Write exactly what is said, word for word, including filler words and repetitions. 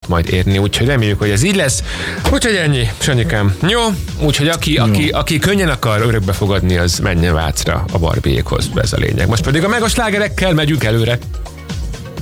majd érni, úgyhogy reméljük, hogy ez így lesz. Úgyhogy ennyi, Sanyikám. Jó? Úgyhogy aki, aki, aki könnyen akar örökbe fogadni, az menjen Vácra a Barbiékhoz. Ez a lényeg. Most pedig a meg a slágerekkel megyünk előre.